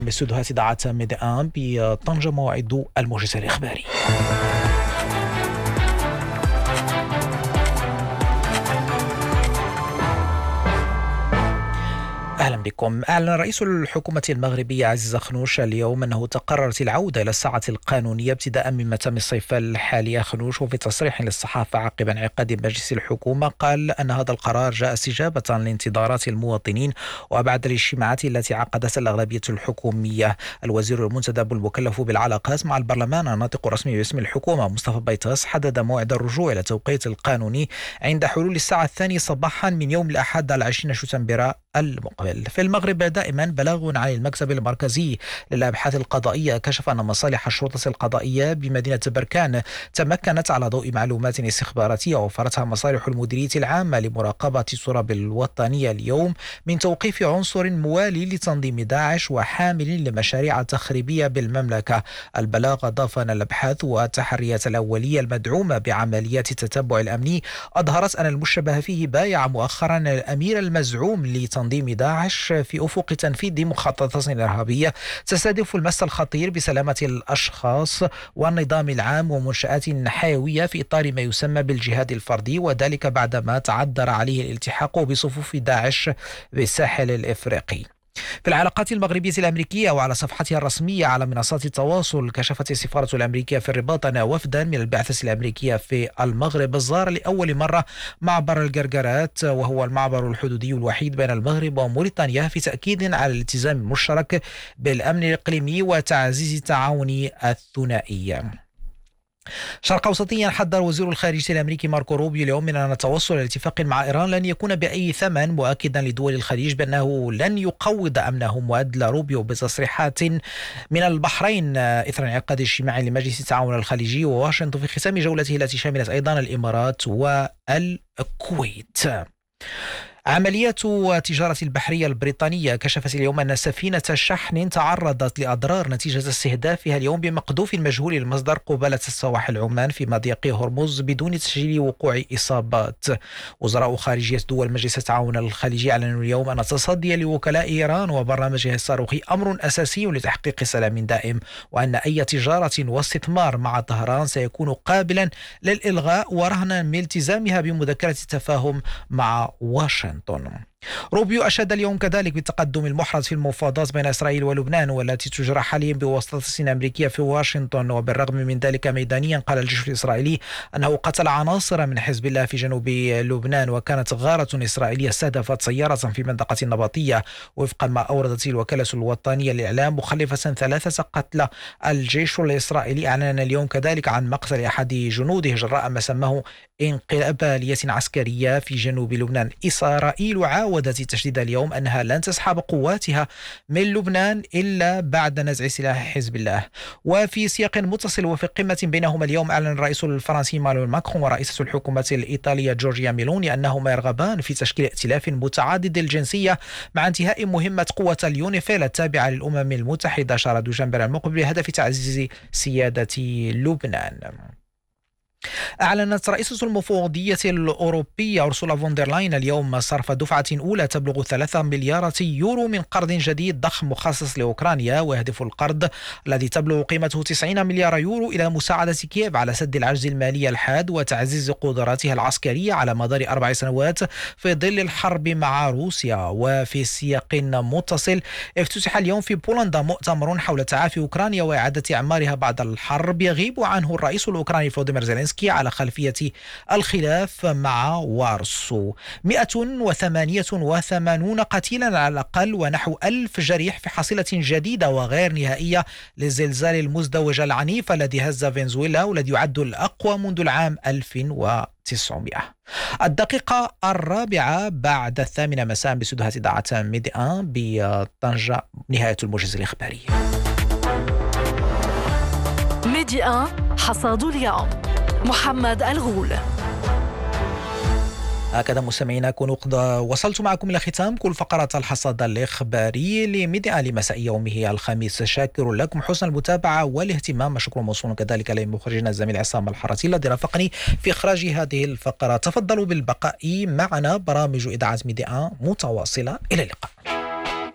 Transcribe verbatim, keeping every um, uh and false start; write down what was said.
باستديوهات إذاعة ميدي آن بطنجة موعد الموجز الإخباري. أهلا بكم. أعلن رئيس الحكومة المغربية عزيز خنوش اليوم أنه تقررت العودة إلى الساعة القانونية ابتداء من متى الصيف الحالي. خنوش وفي تصريح للصحافة عقب انعقاد مجلس الحكومة قال أن هذا القرار جاء استجابة لانتظارات المواطنين وبعد الاجتماعات التي عقدتها الأغلبية الحكومية. الوزير المنتدب المكلف بالعلاقات مع البرلمان الناطق الرسمي باسم الحكومة مصطفى بيطاس حدد موعد الرجوع إلى التوقيت القانوني عند حلول الساعة الثانية صباحا من يوم الأحد العشرين شتنبر المقبل. في المغرب دائما بلاغ عن المكتب المركزي للأبحاث القضائية كشف أن مصالح الشرطة القضائية بمدينة بركان تمكنت على ضوء معلومات استخباراتية وفرتها مصالح المديرية العامة لمراقبة التراب الوطنية اليوم من توقيف عنصر موالي لتنظيم داعش وحامل لمشاريع تخريبية بالمملكة. البلاغ أضاف أن الأبحاث والتحريات الأولية المدعومة بعمليات التتبع الأمني أظهرت أن المشتبه فيه بايع مؤخرا الأمير المزعوم لتنظيم داعش في أفق تنفيذ مخططات إرهابية تستهدف المس الخطير بسلامة الأشخاص والنظام العام ومنشآت حيوية في إطار ما يسمى بالجهاد الفردي، وذلك بعدما تعذر عليه الالتحاق بصفوف داعش بالساحل الإفريقي. في العلاقات المغربية الأمريكية وعلى صفحتها الرسمية على منصات التواصل كشفت السفارة الأمريكية في الرباط أن وفدا من البعثة الأمريكية في المغرب زار لأول مرة معبر الجرجرات وهو المعبر الحدودي الوحيد بين المغرب وموريتانيا في تأكيد على الالتزام المشترك بالأمن الإقليمي وتعزيز التعاون الثنائي. شرق أوسطيا حذر وزير الخارجية الأمريكي ماركو روبيو اليوم من أن التوصل إلى اتفاق مع إيران لن يكون بأي ثمن، مؤكدا لدول الخليج بأنه لن يقوض أمنهم. وأدلى روبيو بتصريحات من البحرين إثر انعقاد اجتماع لمجلس التعاون الخليجي وواشنطن في ختام جولته التي شملت أيضا الإمارات والكويت. عملية التجارة البحرية البريطانية كشفت اليوم أن سفينة شحن تعرضت لأضرار نتيجة استهدافها اليوم بمقذوف مجهول المصدر قبالة سواحل عمان في مضيق هرمز بدون تسجيل وقوع إصابات. وزراء خارجية دول مجلس التعاون الخليجي أعلنوا اليوم أن التصدي لوكلاء إيران وبرنامجها الصاروخي أمر أساسي لتحقيق سلام دائم، وأن أي تجارة واستثمار مع طهران سيكون قابلا للإلغاء ورهنا من التزامها بمذكرة التفاهم مع واشنطن. روبيو أشاد اليوم كذلك بالتقدم المحرز في المفاوضات بين إسرائيل ولبنان والتي تجرى حاليا بواسطة أمريكية في واشنطن. وبالرغم من ذلك ميدانيا قال الجيش الإسرائيلي أنه قتل عناصر من حزب الله في جنوب لبنان وكانت غارة إسرائيلية استهدفت سيارة في منطقة النبطية وفقا ما أوردت الوكالة الوطنية للإعلام مخلفة ثلاثة قتلى. الجيش الإسرائيلي أعلن اليوم كذلك عن مقتل أحد جنوده جراء ما سماه انقلابية عسكرية في جنوب لبنان. إسرائيل عاودت تشديد اليوم أنها لن تسحب قواتها من لبنان إلا بعد نزع سلاح حزب الله. وفي سياق متصل وفي قمة بينهما اليوم أعلن الرئيس الفرنسي مانويل ماكرون ورئيسة الحكومة الإيطالية جورجيا ميلوني أنهما يرغبان في تشكيل ائتلاف متعدد الجنسية مع انتهاء مهمة قوة اليونيفيل التابعة للأمم المتحدة شهر دجنبر المقبل بهدف تعزيز سيادة لبنان. أعلنت رئيسة المفوضية الأوروبية أرسولا فوندرلاين اليوم صرف دفعة أولى تبلغ ثلاثة مليار يورو من قرض جديد ضخم مخصص لأوكرانيا، ويهدف القرض الذي تبلغ قيمته تسعين مليار يورو إلى مساعدة كييف على سد العجز المالي الحاد وتعزيز قدراتها العسكرية على مدار أربع سنوات في ظل الحرب مع روسيا. وفي سياق متصل افتتح اليوم في بولندا مؤتمر حول تعافي أوكرانيا وإعادة أعمارها بعد الحرب يغيب عنه الرئيس الأوكراني فلوديمير زيلينسكي على خلفية الخلاف مع وارسو. مئة وثمانية وثمانين قتيلا على الأقل ونحو ألف جريح في حصيلة جديدة وغير نهائية للزلزال المزدوج العنيف الذي هز فنزويلا والذي يعد الأقوى منذ العام ألف وتسعمائة. الدقيقة الرابعة بعد الثامنة مساء باستديوهات إذاعة ميدي آن بطنجة. نهاية الموجز الإخباري. ميدي آن حصاد اليوم محمد الغول. هكذا مستمعينا كونوا قد وصلت معكم إلى ختام كل فقرات الحصاد الإخباري لميدي آن لمساء يومه الخميس. شاكر لكم حسن المتابعة والاهتمام. شكرا موصول كذلك لمخرجنا الزميل عصام الحراتي الذي رافقني في إخراج هذه الفقرة. تفضلوا بالبقاء معنا، برامج إذاعة ميدي آن متواصلة. إلى اللقاء.